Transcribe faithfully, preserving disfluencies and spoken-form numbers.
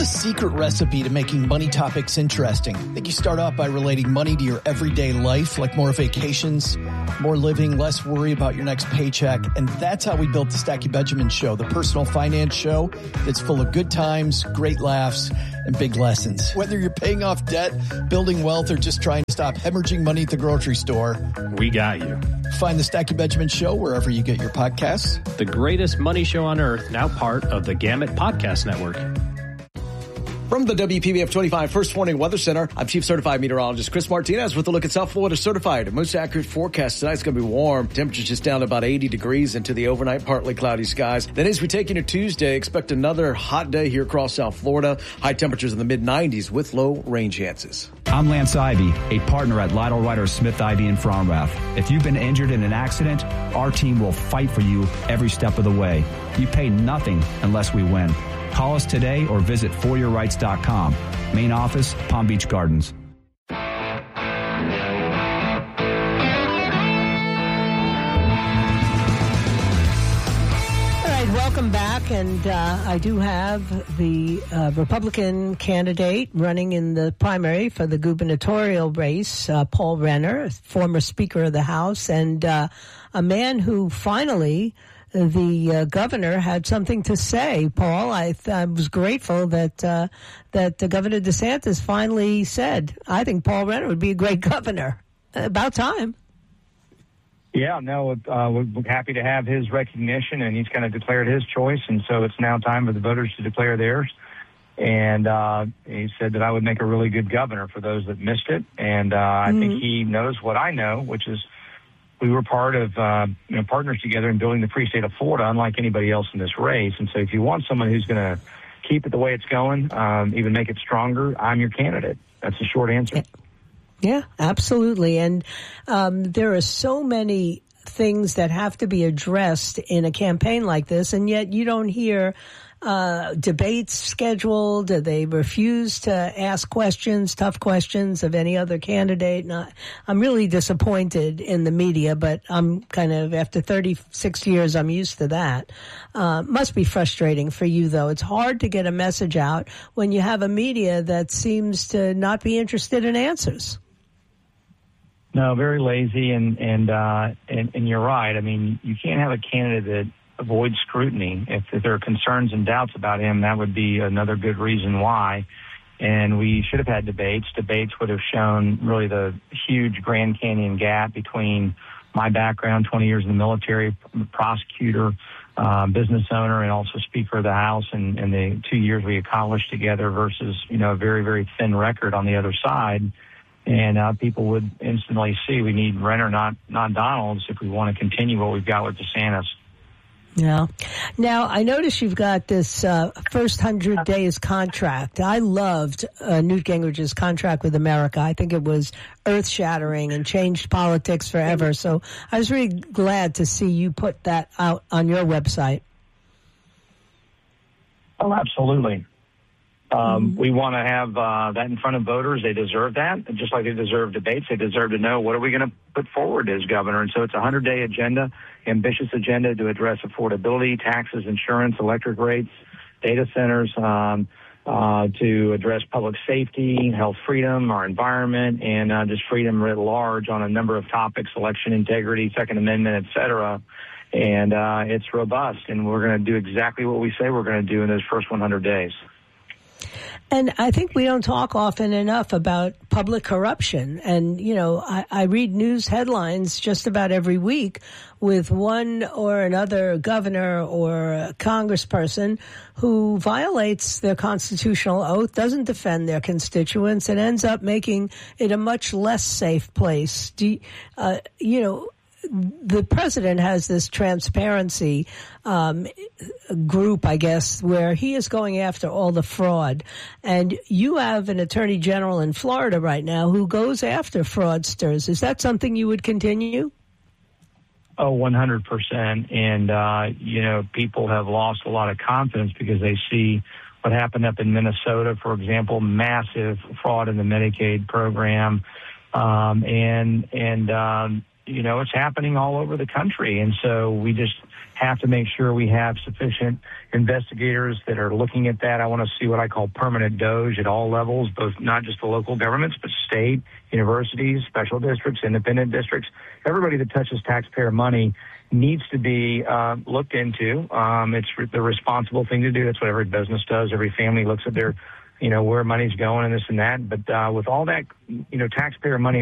the secret recipe to making money topics interesting? I think you start off by relating money to your everyday life, like more vacations, more living, less worry about your next paycheck. And that's how we built the Stacky Benjamin Show, the personal finance show that's full of good times, great laughs, and big lessons. Whether you're paying off debt, building wealth, or just trying to stop hemorrhaging money at the grocery store, we got you. Find the Stacky Benjamin Show wherever you get your podcasts. The greatest money show on earth, now part of the Gamut Podcast Network. From the W P B F twenty-five First Warning Weather Center, I'm Chief Certified Meteorologist Chris Martinez with a look at South Florida Certified. Most accurate forecast tonight's going to be warm. Temperatures just down to about eighty degrees into the overnight partly cloudy skies. Then as we take into Tuesday, expect another hot day here across South Florida. High temperatures in the mid nineties with low rain chances. I'm Lance Ivy, a partner at Lytle Ryder Smith Ivy in Fromrath. If you've been injured in an accident, our team will fight for you every step of the way. You pay nothing unless we win. Call us today or visit for your rights dot com. Main office, Palm Beach Gardens. All right, welcome back. And uh, I do have the uh, Republican candidate running in the primary for the gubernatorial race, uh, Paul Renner, former Speaker of the House, and uh, a man who finally... the uh, governor had something to say. Paul, I, th- I was grateful that uh, that uh, Governor DeSantis finally said, I think Paul Renner would be a great governor. About time. Yeah, no, uh, we're happy to have his recognition, and he's kind of declared his choice, and so it's now time for the voters to declare theirs. And uh, he said that I would make a really good governor for those that missed it, and uh, I mm-hmm. think he knows what I know, which is we were part of, uh, you know, partners together in building the free state of Florida, unlike anybody else in this race. And so if you want someone who's going to keep it the way it's going, um, even make it stronger, I'm your candidate. That's the short answer. Yeah, absolutely. And um, there are so many things that have to be addressed in a campaign like this, and yet you don't hear uh, debates scheduled. They refuse to ask questions, tough questions of any other candidate. And I, I'm really disappointed in the media, but I'm kind of, after thirty-six years, I'm used to that. Uh, must be frustrating for you, though. It's hard to get a message out when you have a media that seems to not be interested in answers. No, very lazy, and and, uh, and and you're right. I mean, you can't have a candidate that avoids scrutiny. If, if there are concerns and doubts about him, that would be another good reason why. And we should have had debates. Debates would have shown really the huge Grand Canyon gap between my background, twenty years in the military, prosecutor, uh, business owner, and also Speaker of the House, and, and the two years we accomplished together versus, you know, a very, very thin record on the other side. And uh, people would instantly see we need Renner, not not Donalds, if we want to continue what we've got with DeSantis. Yeah. Now, I notice you've got this uh, first hundred days contract. I loved uh, Newt Gingrich's contract with America. I think it was earth-shattering and changed politics forever. So I was really glad to see you put that out on your website. Oh, absolutely. Um, we want to have uh, that in front of voters. They deserve that. And just like they deserve debates, they deserve to know what are we going to put forward as governor. And so it's a hundred-day agenda, ambitious agenda to address affordability, taxes, insurance, electric rates, data centers, um, uh, to address public safety, health freedom, our environment, and uh, just freedom writ large on a number of topics, election integrity, Second Amendment, et cetera. And uh, it's robust, and we're going to do exactly what we say we're going to do in those first one hundred days. And I think we don't talk often enough about public corruption. And, you know, I, I read news headlines just about every week with one or another governor or a congressperson who violates their constitutional oath, doesn't defend their constituents, and ends up making it a much less safe place. Do you, uh, you know, the president has this transparency um, group, I guess, where he is going after all the fraud. And you have an attorney general in Florida right now who goes after fraudsters. Is that something you would continue? Oh, one hundred percent. And, uh, you know, people have lost a lot of confidence because they see what happened up in Minnesota, for example, massive fraud in the Medicaid program. Um, and, and, um, you know, it's happening all over the country. And so we just have to make sure we have sufficient investigators that are looking at that. I want to see what I call permanent DOJ at all levels, both not just the local governments, but state, universities, special districts, independent districts. Everybody that touches taxpayer money needs to be uh, looked into. Um, it's re- the responsible thing to do. That's what every business does. Every family looks at their, you know, where money's going and this and that. But uh, with all that, you know, taxpayer money